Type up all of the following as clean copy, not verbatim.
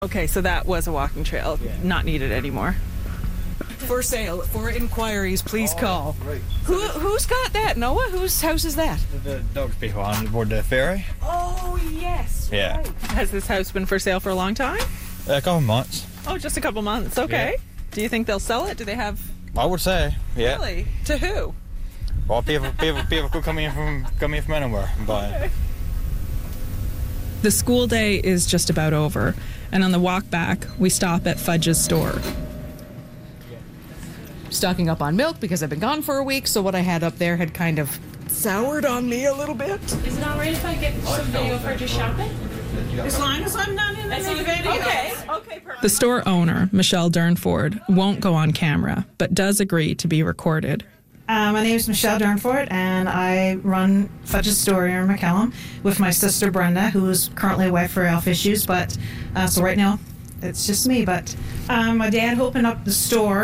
Okay, so that was a walking trail, not needed anymore. For sale, for inquiries, please call. Right. Who's got that, Noah? Whose house is that? The dog people on board the ferry. Oh, yes. Yeah. Right. Has this house been for sale for a long time? A couple months. Oh, just a couple months. Okay. Yeah. Do you think they'll sell it? Do they have... I would say, yeah. Really? To who? Well, people could come in from anywhere and buy it. The school day is just about over, and on the walk back, we stop at Fudge's store. Stocking up on milk because I've been gone for a week, so what I had up there had kind of Soured on me a little bit. Is it alright if I get some video for just shopping? As long as I'm not in the video. Okay, perfect. The store owner, Michelle Durnford, won't go on camera, but does agree to be recorded. My name is Michelle Durnford, and I run Fudge's store here in McCallum with my sister Brenda, who is currently away for health issues. But so right now, it's just me. But my dad opened up the store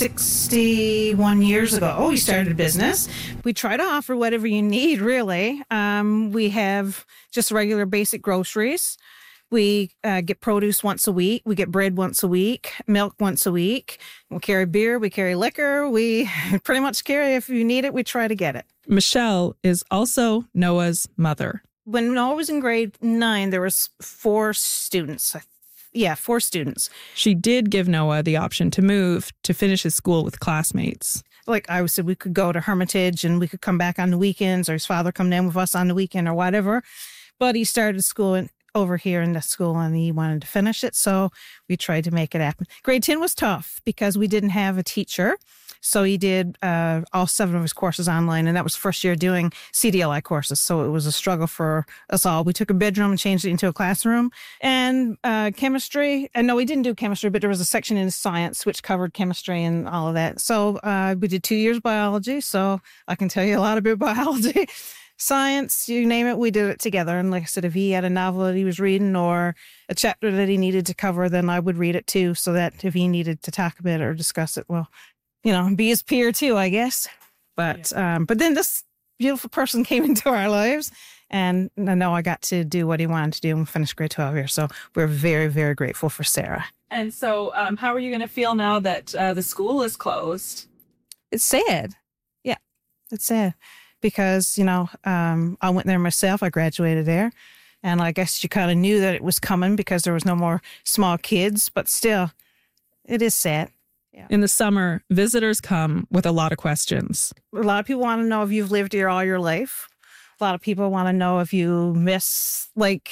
61 years ago. Oh, he started a business. We try to offer whatever you need, really. We have just regular basic groceries. We get produce once a week. We get bread once a week, milk once a week. We carry beer. We carry liquor. We pretty much carry, if you need it, we try to get it. Michelle is also Noah's mother. When Noah was in grade 9, there was 4 students. 4 students. She did give Noah the option to move to finish his school with classmates. Like I said, we could go to Hermitage and we could come back on the weekends, or his father come down with us on the weekend or whatever. But he started school over here in the school and he wanted to finish it, so we tried to make it happen. Grade 10 was tough because we didn't have a teacher, so he did all 7 of his courses online, and that was first year doing CDLI courses, so it was a struggle for us all. We took a bedroom and changed it into a classroom. And chemistry, and no, we didn't do chemistry, but there was a section in science which covered chemistry and all of that. So we did 2 years biology, so I can tell you a lot about biology. Science, you name it, we did it together. And like I said, if he had a novel that he was reading or a chapter that he needed to cover, then I would read it too, so that if he needed to talk about it or discuss it, well, be his peer too, I guess. But then this beautiful person came into our lives, and I know I got to do what he wanted to do and finish grade 12 here. So we're very, very grateful for Sarah. And so how are you going to feel now that the school is closed? It's sad. Yeah, it's sad. Because, I went there myself. I graduated there. And I guess you kind of knew that it was coming because there was no more small kids. But still, it is sad. Yeah. In the summer, visitors come with a lot of questions. A lot of people want to know if you've lived here all your life. A lot of people want to know if you miss,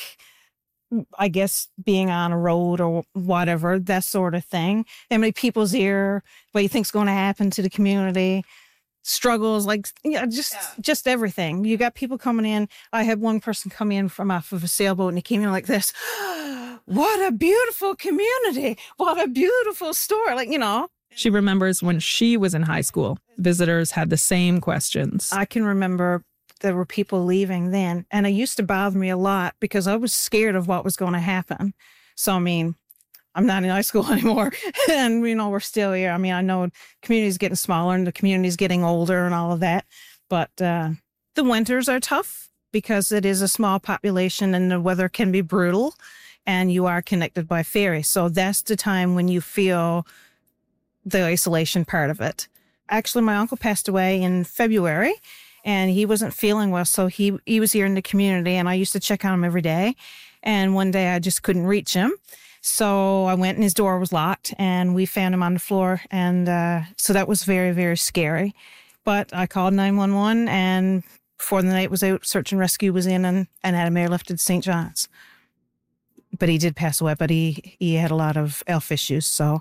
I guess, being on a road or whatever, that sort of thing. How many people's here? What do you think's going to happen to the community? Struggles, just everything. You got people coming in. I had one person come in from off of a sailboat, and he came in like this. What a beautiful community. What a beautiful store. She remembers when she was in high school, visitors had the same questions. I can remember there were people leaving then, and it used to bother me a lot because I was scared of what was going to happen. So, I'm not in high school anymore, and, we're still here. I know the community's getting smaller and the community's getting older and all of that, but the winters are tough because it is a small population and the weather can be brutal, and you are connected by ferry. So that's the time when you feel the isolation part of it. Actually, my uncle passed away in February, and he wasn't feeling well, so he was here in the community, and I used to check on him every day, and one day I just couldn't reach him. So I went and his door was locked, and we found him on the floor. And so that was very, very scary. But I called 911, and before the night was out, search and rescue was in and had him airlifted to St. John's. But he did pass away, but he had a lot of health issues. So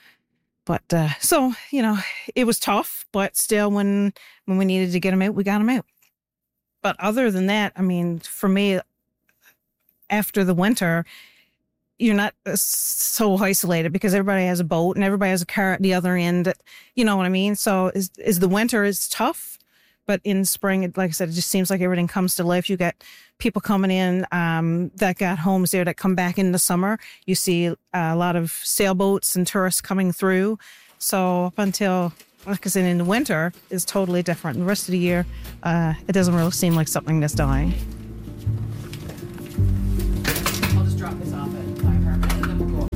it was tough, but still when we needed to get him out, we got him out. But other than that, for me, after the winter, you're not so isolated because everybody has a boat and everybody has a car at the other end. You know what I mean? So is the winter is tough, but in spring, like I said, it just seems like everything comes to life. You got people coming in that got homes there that come back in the summer. You see a lot of sailboats and tourists coming through. So up until, like I said, in the winter is totally different. The rest of the year, it doesn't really seem like something that's dying. I'll just drop this off at 5 Herman and then we'll go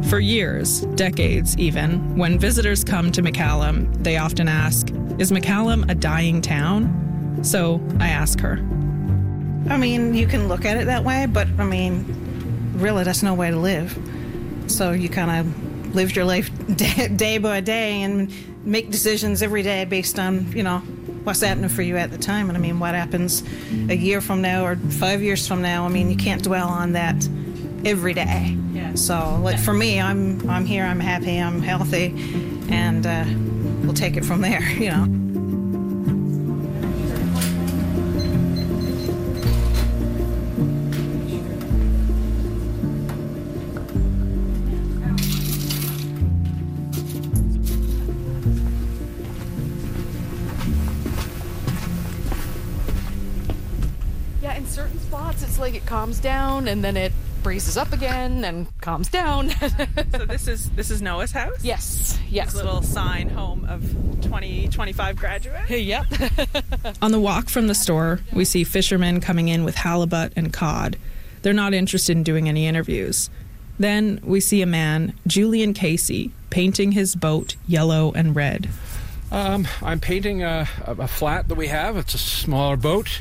For years, decades even, when visitors come to McCallum, they often ask, is McCallum a dying town? So I ask her. I mean, you can look at it that way, but I mean, really, that's no way to live. So you kind of live your life day by day and make decisions every day based on, you know, what's happening for you at the time. And I mean, what happens a year from now or 5 years from now, I mean, you can't dwell on that every day. Yeah. So, like, for me, I'm here, I'm happy, I'm healthy, and we'll take it from there, you know. Yeah, in certain spots, it's like it calms down and then it breezes up again and calms down. So this is Noah's house? Yes. His little sign, home of 2025 graduates? Yep. On the walk from the store, we see fishermen coming in with halibut and cod. They're not interested in doing any interviews. Then we see a man, Julian Casey, painting his boat yellow and red. I'm painting a flat that we have. It's a smaller boat.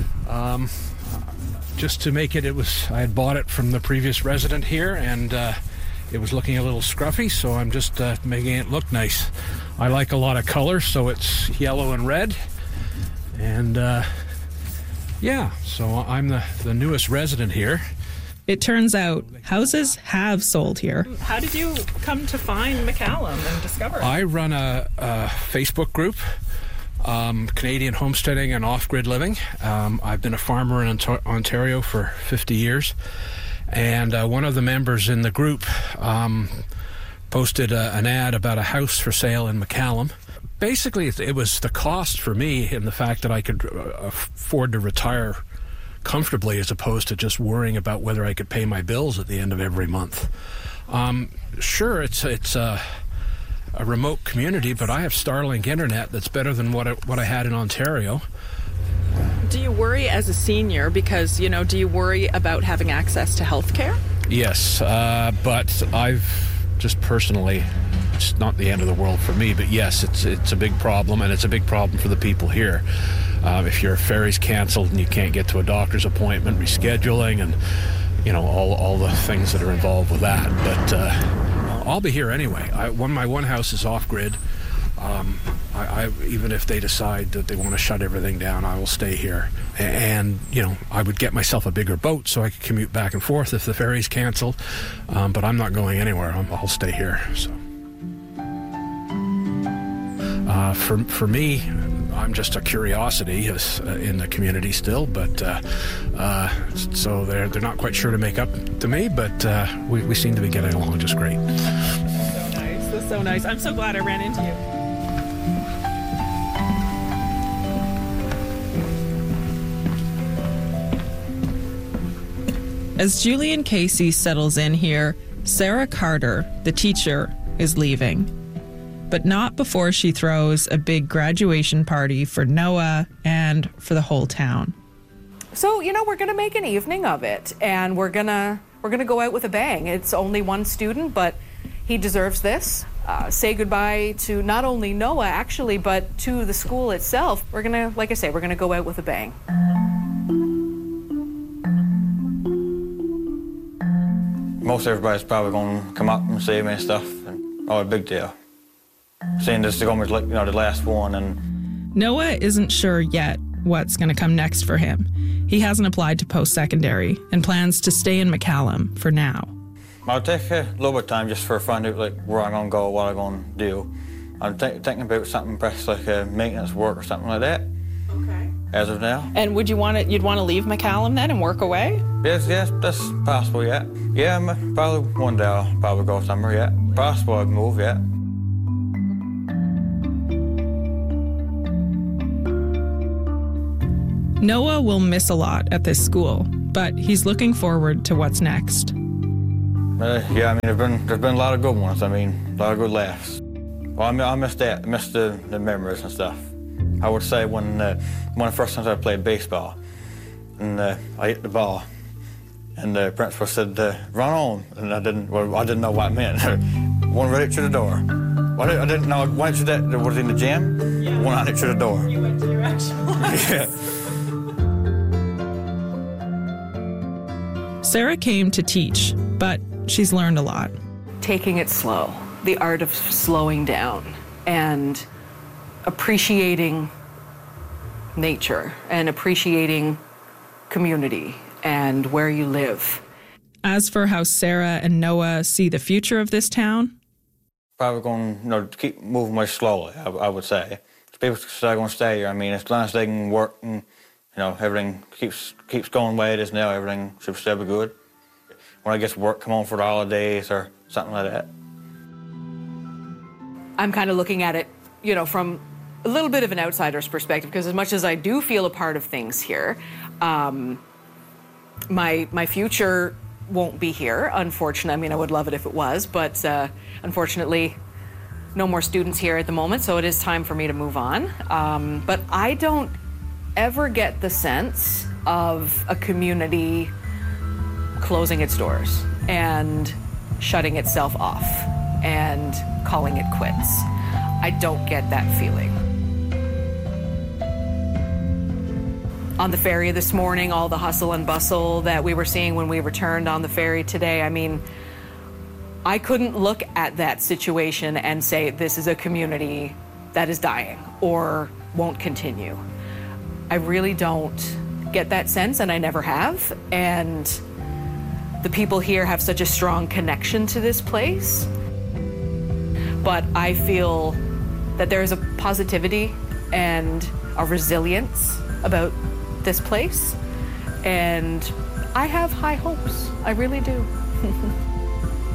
Just to make it, I had bought it from the previous resident here, and it was looking a little scruffy, so I'm just making it look nice. I like a lot of color, so it's yellow and red. And yeah, so I'm the newest resident here. It turns out houses have sold here. How did you come to find McCallum and discover it? I run a Facebook group, Canadian Homesteading and Off-Grid Living. I've been a farmer in Ontario for 50 years, and one of the members in the group posted an ad about a house for sale in McCallum. Basically, it was the cost for me and the fact that I could afford to retire comfortably as opposed to just worrying about whether I could pay my bills at the end of every month. Sure, it's a remote community, but I have Starlink internet that's better than what I had in Ontario. Do you worry as a senior because, do you worry about having access to health care? Yes, but I've just personally, it's not the end of the world for me, but yes, it's a big problem, and it's a big problem for the people here. If your ferry's canceled and you can't get to a doctor's appointment, rescheduling, and all the things that are involved with that. But I'll be here anyway. My one house is off grid. I even if they decide that they want to shut everything down, I will stay here. And I would get myself a bigger boat so I could commute back and forth if the ferry's canceled. But I'm not going anywhere. I'll stay here. So for me, I'm just a curiosity in the community still, but so they're not quite sure to make up to me, but we seem to be getting along just great. That's so nice. I'm so glad I ran into you. As Julian Casey settles in here, Sarah Carter, the teacher, is leaving. But not before she throws a big graduation party for Noah and for the whole town. So, we're going to make an evening of it, and we're going to go out with a bang. It's only one student, but he deserves this. Say goodbye to not only Noah, actually, but to the school itself. We're going to, like I say, we're going to go out with a bang. Most everybody's probably going to come up and see me and stuff, and a big deal. Seeing this is going to be the last one. And Noah isn't sure yet what's going to come next for him. He hasn't applied to post-secondary and plans to stay in McCallum for now. I'll take a little bit of time just for fun out where I'm going to go, what I'm going to do. I'm thinking about something perhaps like maintenance work or something like that. Okay. As of now. And you'd want to leave McCallum then and work away? Yes, that's possible, yeah. Yeah, probably one day I'll probably go somewhere, yeah. Possible I'd move, yeah. Noah will miss a lot at this school, but he's looking forward to what's next. Yeah, there've been a lot of good ones. A lot of good laughs. Well, I miss that. I miss the memories and stuff. I would say one of the first times I played baseball, and I hit the ball, And the principal said, run on. And I didn't know what it meant. One right to the door. I didn't know. Went to that, was in the gym, yeah. One out to the door. You went to your actual Yeah. Sarah came to teach, but she's learned a lot. Taking it slow, the art of slowing down and appreciating nature and appreciating community and where you live. As for how Sarah and Noah see the future of this town, probably going to keep moving way slowly, I would say. People are going to stay here. I mean, as long as they can work and, everything keeps going the way it is now, everything should still be good. When I get to work, come home for the holidays or something like that. I'm kind of looking at it, from a little bit of an outsider's perspective, because as much as I do feel a part of things here, my future won't be here, unfortunately. I mean, I would love it if it was, but unfortunately, no more students here at the moment, so it is time for me to move on. But I don't ever get the sense of a community closing its doors and shutting itself off and calling it quits. I don't get that feeling. On the ferry this morning, all the hustle and bustle that we were seeing when we returned on the ferry today, I mean, I couldn't look at that situation and say this is a community that is dying or won't continue. I really don't get that sense, and I never have. And the people here have such a strong connection to this place. But I feel that there is a positivity and a resilience about this place, and I have high hopes. I really do.